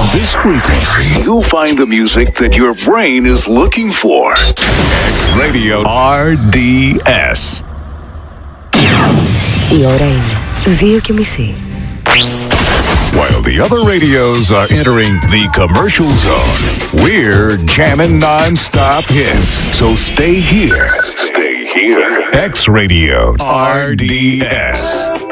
this frequency, you'll find the music that your brain is looking for. X Radio RDS. Η ώρα είναι 2:30. While the other radios are entering the commercial zone, we're jamming non-stop hits. So stay here. Stay here. X Radio RDS.